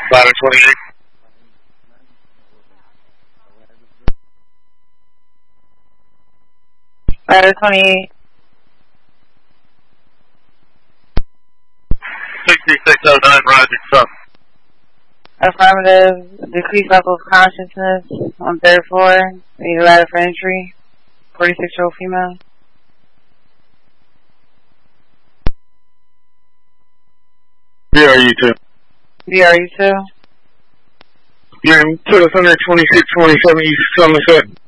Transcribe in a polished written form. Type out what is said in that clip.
Ladder 28. Ladder 28. 6609, rising sun. Affirmative. Decreased level of consciousness on third floor. Need a ladder for entry. 46-year-old female. BRU2. BRU2. You're in 2627 East Somerset.